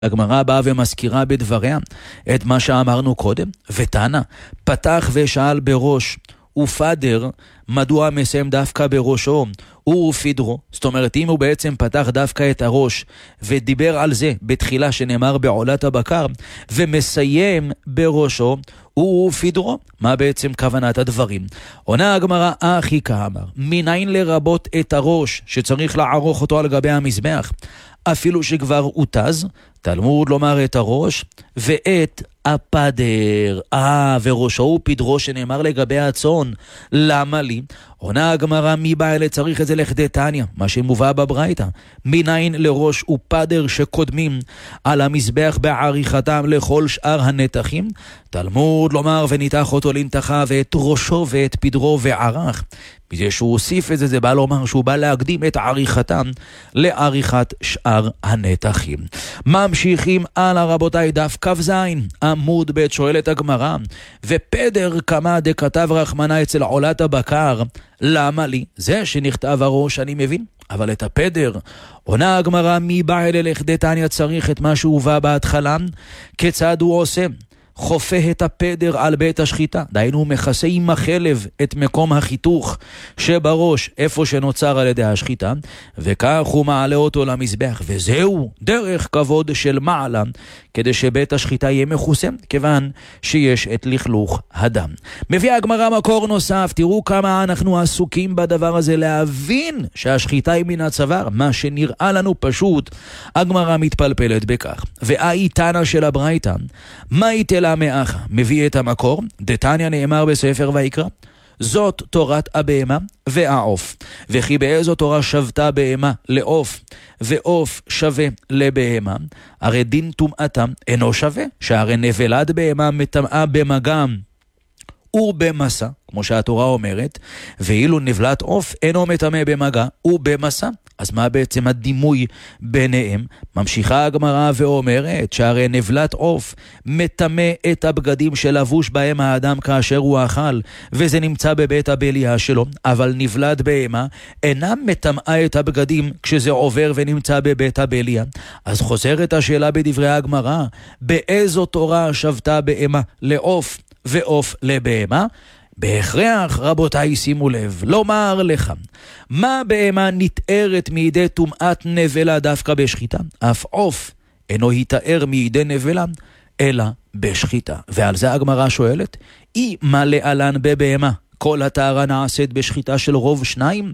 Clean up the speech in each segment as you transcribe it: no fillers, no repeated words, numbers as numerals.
הגמרא באה ומזכירה בדבריה את מה שאמרנו קודם, ותנא, פתח ושאל בראש, ופדר, מדוע מסיים דווקא בראשו, ופדרו, זאת אומרת אם הוא בעצם פתח דווקא את הראש ודיבר על זה בתחילה שנאמר בעולת הבקר, ומסיים בראשו, ופדרו, מה בעצם כוונת הדברים? עונה הגמרא, אחי כאמר, מניין לרבות את הראש שצריך לערוך אותו על גבי המזבח, אפילו שכבר הותז, תלמוד לומר את הראש ואת הפדר. וראשו הוא פדרו שנאמר לגבי הצאן. למה לי? עונה הגמרא, מי בא אלה צריך את זה לכדי תניא, מה שמובא בברייתא. מניין לראש ופדר שקודמים על המזבח בעריכתם לכל שאר הנתחים? תלמוד לומר וניתח אותו לנתחה ואת ראשו ואת פדרו וערך. בזה שהוא הוסיף את זה, זה בא לומר שהוא בא להקדים את עריכתם לעריכת שאר הנתחים. ממשיכים הלאה רבותיי, דף כ"ז עמוד ב', שואלת הגמרא, ופדר כמה דכתב רחמנא אצל עולת הבקר, למה לי? זה שנכתב הראש אני מבין, אבל את הפדר, עונה הגמרא, מי בא אלה לכדי תניא צריך את מה שהובא בהתחלה? כיצד הוא עושה? חופה את הפדר על בית השחיטה, דהיינו הוא מכסה עם החלב את מקום החיתוך שבראש, איפה שנוצר על ידי השחיטה, וכך הוא מעלה אותו למזבח, וזהו דרך כבוד של מעלה, כדי שבית השחיטה יהיה מכוסה, כיוון שיש את לכלוך הדם. מביא הגמרא מקור נוסף, תראו כמה אנחנו עסוקים בדבר הזה, להבין שהשחיטה היא מן הצוואר, מה שנראה לנו פשוט, הגמרא מתפלפלת בכך. והאיתנה של הברייתא, מה יתלה מאחה? מביא את המקור, דתניא נאמר בספר ויקרא, זאת תורת הבהמה והעוף, וכי באיזו תורה שבתה בהמה לעוף, ועוף שווה לבהמה, הרי דין טומאתם אינו שווה, שהרי נבלת בהמה מטמאה במגם ובמסע, כמו שהתורה אומרת, ואילו נבלת עוף אינו מטמא במגע ובמסע. אז מה בעצם הדימוי ביניהם? ממשיכה הגמרא ואומרת שהרי נבלת עוף מטמא את הבגדים שלבוש בהם האדם כאשר הוא אכל, וזה נמצא בבית הבליה שלו, אבל נבלת בהמה אינה מטמאה את הבגדים כשזה עובר ונמצא בבית הבליה. אז חוזרת השאלה בדברי הגמרא, באיזו תורה שבתה בהמה לעוף ועוף לבהמה? בהכרח רבותיי שימו לב, לומר לך, מה בהמה נתארת מידי טומאת נבלה דווקא בשחיטה? אף עוף אינו יתאר מידי נבלה אלא בשחיטה. ועל זה הגמרא שואלת, אי מה להלן בבהמה כל הטהרה נעשית בשחיטה של רוב שניים?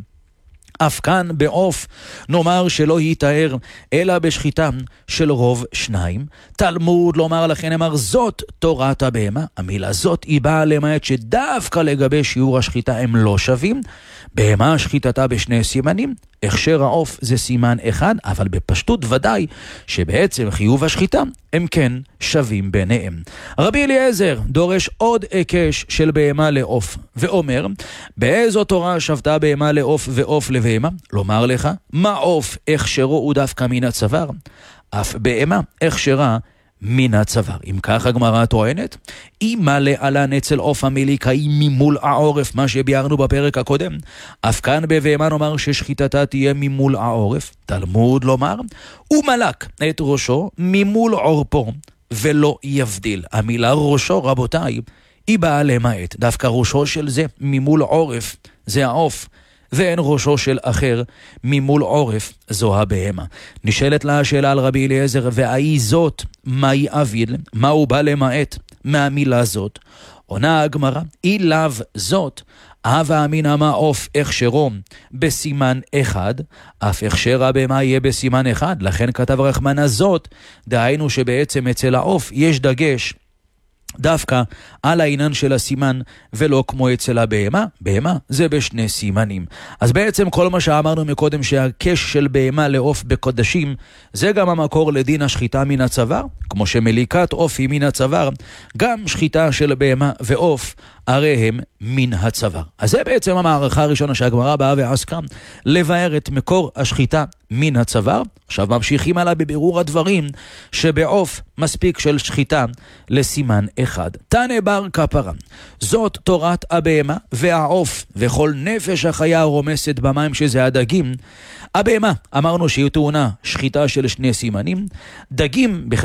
אף כאן בעוף נאמר שלא יתאר אלא בשחיטה של רוב שניים. תלמוד לומר לכן אמר זאת תורת הבהמה. המילה זאת היא באה למעט שדווקא לגבי שיעור השחיטה הם לא שווים. בהמה שחיטתה בשני סימנים, הכשר העוף זה סימן אחד, אבל בפשטות ודאי שבעצם חיוב השחיטה הם כן שווים ביניהם. רבי אליעזר דורש עוד הקש של בהמה לעוף, ואומר, באיזו תורה שבתה בהמה לעוף ועוף לבהמה? לומר לך, מה עוף הכשרו הוא דווקא מן הצוואר? אף בהמה הכשרה מן הצוואר. אם כך הגמרא טוענת, אם מלא עלן אצל עוף המליקה היא ממול העורף, מה שביארנו בפרק הקודם, אף כאן בבהמה נאמר ששחיטתה תהיה ממול העורף. תלמוד לומר, הוא מלק את ראשו ממול עורפו ולא יבדיל. המילה ראשו רבותיי היא באה למעט, דווקא ראשו של זה ממול עורף זה העוף, ואין ראשו של אחר ממול עורף זו הבהמה. נשאלת לה השאלה על רבי אליעזר, והאי זאת מהי אביל? מה הוא בא למעט מהמילה זאת? עונה הגמרא, אי לאו זאת הווה אמינא מה עוף הכשרו בסימן אחד, אף הכשר הבהמה יהיה בסימן אחד. לכן כתב רחמנא זאת, דהיינו שבעצם אצל העוף יש דגש דווקא על העניין של הסימן ולא כמו אצל הבהמה. בהמה זה בשני סימנים. אז בעצם כל מה שאמרנו מקודם שהקש של בהמה לעוף בקודשים זה גם המקור לדין השחיטה מן הצוואר, כמו שמליקת עוף היא מן הצוואר, גם שחיטה של בהמה ועוף הרי הם מן הצוואר. אז זה בעצם המערכה הראשונה שהגמרא באה ועסקה, לבאר את מקור השחיטה מן הצוואר. עכשיו ממשיכים עליו בבירור הדברים, שבעוף מספיק של שחיטה לסימן אחד. תנא בר כפרה, זאת תורת הבהמה והעוף וכל נפש החיה הרומסת במים, שזה הדגים. הבהמה אמרנו שהיא טעונה שחיטה של 2 סימנים, דגים בכלל